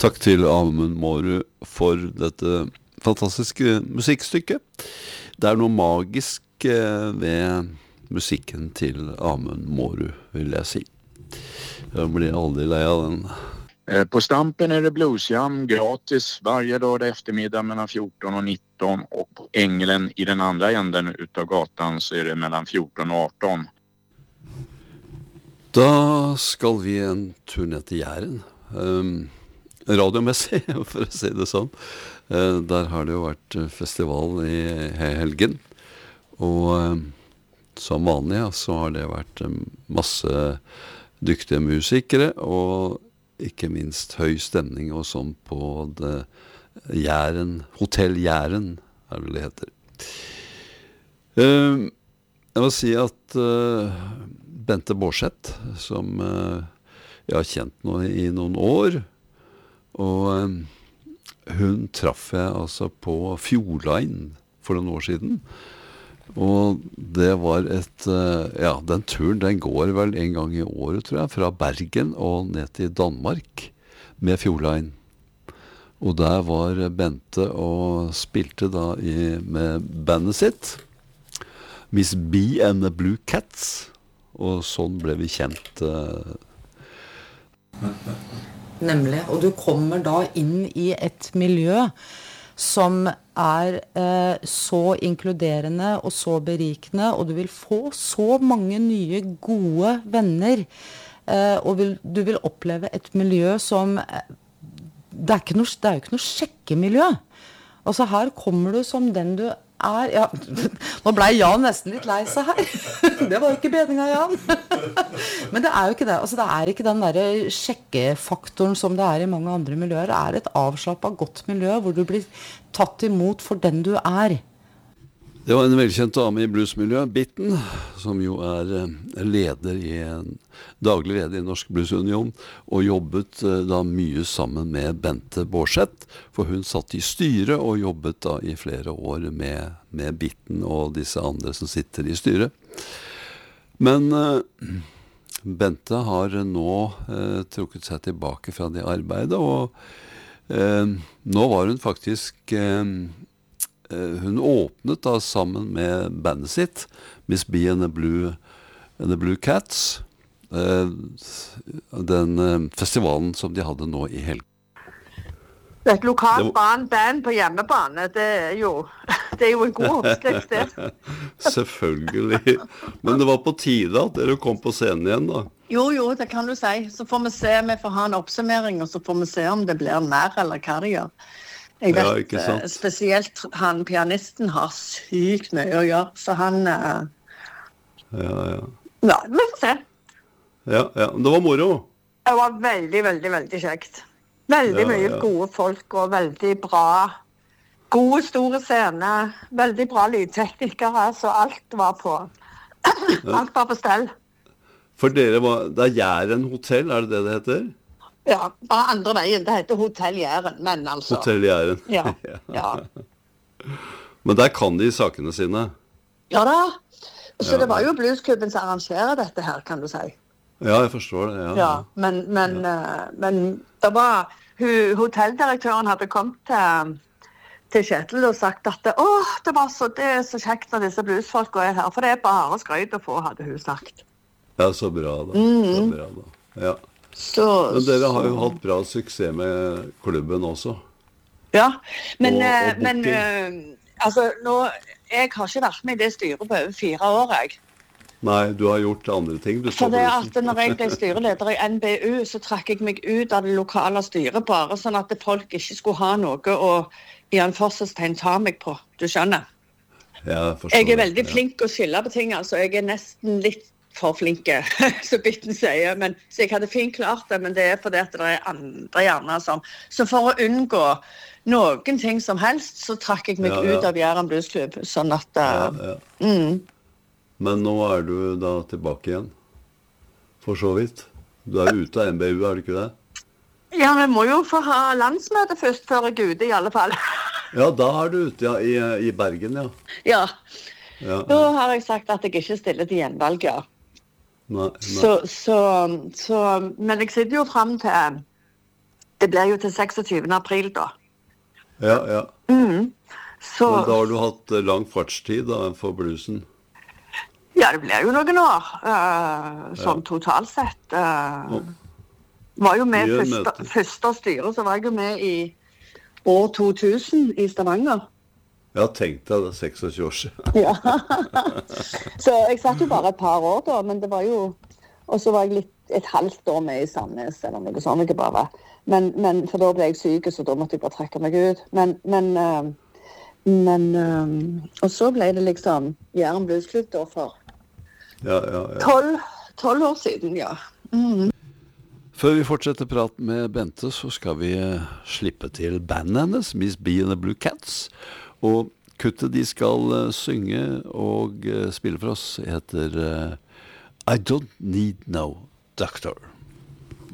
Takk til Amund Mårud for dette fantastiske musikkstykket. Det noe magisk ved musikken til Amund Mårud, vil jeg si. Jeg blir aldri lei av den. På Stampen det bluesjam gratis varje dag eftermiddag mellan 14 och 19 och på Ängelen i den andra änden utav gatan så det mellan 14 och 18. Da skal vi en tur ned til Jæren. Radiomessig, for å si det sånn. Der har det jo vært festival i helgen. Og som vanlig så har det vært masse dyktige musikere og ikke minst høy stemning og sånn på det Jæren, Hotell Jæren det vel det heter. Jeg må si at Bente Bårdseth, som jeg har kjent nå i noen år, og hun traff jeg altså på Fjordline for noen år siden. Og det var den turen, den går vel en gang i året, tror jeg, fra Bergen og ned til Danmark med Fjordline. Og der var Bente og spilte da med bandet sitt, Miss B and the Blue Cats, og sånn ble vi kjent. Nemlig, og du kommer da inn i et miljø som så inkluderende og så berikende, og du vil få så mange nye gode venner, og du vil oppleve et miljø som det jo ikke noe sjekkemiljø. Altså her kommer du som den du ja, nå ble Jan nesten litt lei seg her. Det var jo ikke bedringen, Jan. Men det jo ikke det. Altså, det ikke den der sjekkefaktoren som det i mange andre miljøer. Det et avslappet godt miljø hvor du blir tatt imot for den du Det var en velkjent dame i bluesmiljøet, Bitten, som jo leder daglig leder i Norsk Bluesunion, og jobbet da mye sammen med Bente Bårdseth, for hun satt i styret og jobbet da i flere år med Bitten og disse andre som sitter i styret. Men Bente har nå trukket seg tilbake fra det arbeidet, og nå var hun faktisk hun åpnet da sammen med bandet sitt, Miss B and the Blue Cats, den festivalen som de hadde nå i helgen. Det et lokalt band på hjemmebane, det jo en god oppskrift det. Selvfølgelig. Men det var på tide at dere kom på scenen igjen da. Jo, det kan du si. Så får vi se, vi får ha en oppsummering, og så får vi se om det blir mer eller hva det gjør. Jeg vet, spesielt han pianisten har sykt mye å gjøre, så han Ja, vi får se. Ja, det var moro. Det var veldig, veldig, veldig kjekt. Veldig mye gode folk og veldig bra, gode store scener, veldig bra lydteknikere, så alt var på stell. For dere det Jæren hotell, det det heter? Ja, bare andre veien. Det heter Hotell Jæren, men altså. Hotell Jæren. Ja. Men der kan de sakene sine. Ja da. Så det var jo bluesklubben som arrangerer dette her, kan du si. Ja, jeg forstår det, ja. Men det var, hotelldirektøren hadde kommet til Kjetil og sagt at det så kjekt når disse bluesfolk her, for det bare skrøyt å få, hadde hun sagt. Ja, så bra da. Ja. Men dere har jo hatt bra suksess med klubben også. Ja, men altså, jeg har ikke vært med i det styret på over 4 år, jeg. Nei, du har gjort andre ting. For det at når jeg ble styreleder i NBU, så trakk jeg meg ut av det lokale styret, bare sånn at folk ikke skulle ha noe å i en forsøkstegn ta meg på. Du skjønner? Ja, jeg forstår. Jeg veldig flink å skille på ting, altså. Jeg nesten litt for flinke, så Bitten sier, så jeg hadde fint klart det, men det fordi at det andre gjerne som. Så for å unngå noen ting som helst, så trakk jeg meg ut av Jæren Bluesklubb, sånn at Men nå du da tilbake igjen, for så vidt. Du ute av NBU, du ikke det? Ja, vi må jo få ha landsmøte først, før jeg ute i alle fall. Ja, da du ute i Bergen, Ja. Da har jeg sagt at jeg ikke stiller til gjenvalg, Nei. Så, men jeg sitter jo frem Det blir jo til 26. april da. Ja. Så, Men da har du hatt lang fartstid da, for bluesen. ja, det blir jo noen år, sånn totalt sett. Var jo med Mye første styre, så var jeg jo med i år 2000 i Stavanger. Ja, tenk deg det, 26 år siden. Ja. Så jeg satt jo bare et par år da, men det var jo, og så var jeg et halvt år med i Sandnes, eller noe sånt, ikke bare. Men, for da ble jeg syk, så da måtte jeg bare trekke meg ut. Og så ble det liksom Jæren Bluesklubb da for 12 år siden, ja. Før vi fortsetter praten med Bente, så skal vi slippe til bandet hennes, Miss B and the Blue Cats. Og kuttet de skal synge og spille for oss heter I Don't Need No Doctor.